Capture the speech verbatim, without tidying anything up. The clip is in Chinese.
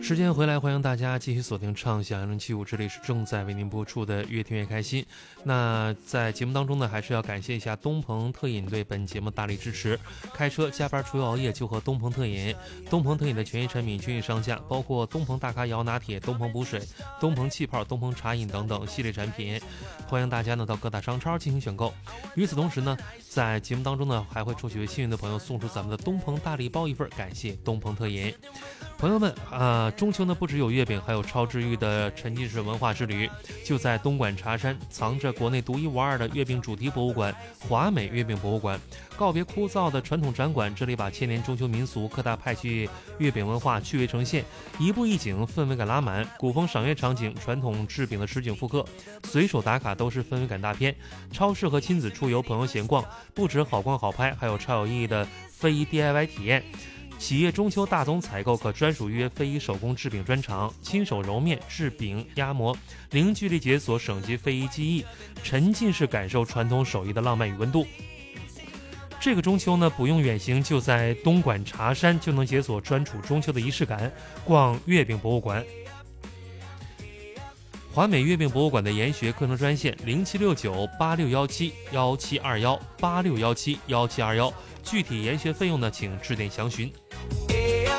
时间回来，欢迎大家继续锁定畅享幺零七五，这里是正在为您播出的越听越开心。那在节目当中呢，还是要感谢一下东鹏特饮对本节目大力支持。开车加班除又熬夜就喝东鹏特饮。东鹏特饮的权益产品均已上架，包括东鹏大咖摇拿铁、东鹏补水、东鹏气泡、东鹏茶饮等等系列产品，欢迎大家呢到各大商超进行选购。与此同时呢，在节目当中呢，还会抽取为幸运的朋友送出咱们的东鹏大礼包一份，感谢东鹏特饮。朋友们啊、呃，中秋呢不只有月饼，还有超治愈的沉浸式文化之旅。就在东莞茶山，藏着国内独一无二的月饼主题博物馆——华美月饼博物馆。告别枯燥的传统展馆，这里把千年中秋民俗、各大派系月饼文化趣味呈现，一步一景，氛围感拉满。古风赏月场景、传统制饼的实景复刻，随手打卡都是氛围感大片，超适合亲子出游、朋友闲逛。不止好逛好拍，还有超有意义的非遗 D I Y 体验。企业中秋大宗采购可专属预约非遗手工制饼专场，亲手揉面、制饼、压模，零距离解锁省级非遗技艺，沉浸式感受传统手艺的浪漫与温度。这个中秋呢，不用远行，就在东莞茶山就能解锁专属中秋的仪式感。逛月饼博物馆，华美月饼博物馆的研学课程专线零七六九八六幺七幺七二幺八六幺七幺七二幺，具体研学费用呢，请致电详询。